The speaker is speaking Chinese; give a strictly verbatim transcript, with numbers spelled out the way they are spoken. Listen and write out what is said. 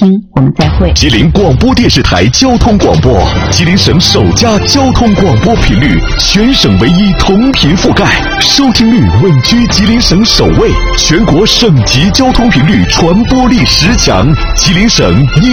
听，我们再会。 吉林广播电视台交通广播，吉林省首家交通广播频率，全省唯一同频覆盖，收听率稳居吉林省首位，全国省级交通频率传播力十强，吉林省。